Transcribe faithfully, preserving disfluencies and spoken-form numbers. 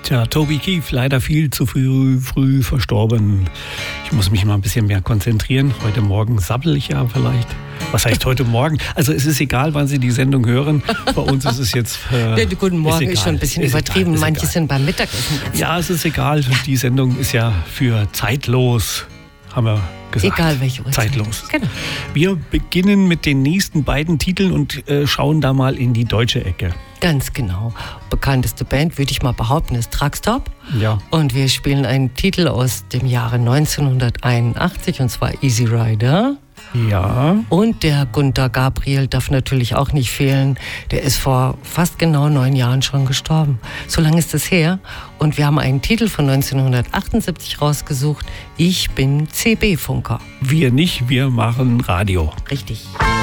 Tja, Toby Keith, leider viel zu früh, früh verstorben. Ich muss mich mal ein bisschen mehr konzentrieren. Heute Morgen sabbel ich ja vielleicht. Was heißt heute Morgen? Also es ist egal, wann Sie die Sendung hören. Bei uns ist es jetzt... Äh, ja, guten Morgen ist, ist schon ein bisschen ist übertrieben. Egal, Manche egal. sind beim Mittagessen jetzt. Ja, es ist egal. Die Sendung ist ja für zeitlos, haben wir gesagt. Egal welche Uhrzeit. Zeitlos. Genau. Wir beginnen mit den nächsten beiden Titeln und äh, schauen da mal in die deutsche Ecke. Ganz genau. Bekannteste Band, würde ich mal behaupten, ist Truckstop. Ja. Und wir spielen einen Titel aus dem Jahre neunzehnhunderteinundachtzig, und zwar Easy Rider. Ja. Und der Gunter Gabriel darf natürlich auch nicht fehlen. Der ist vor fast genau neun Jahren schon gestorben. So lange ist das her. Und wir haben einen Titel von neunzehnhundertachtundsiebzig rausgesucht. Ich bin C B-Funker. Wir nicht, wir machen Radio. Richtig.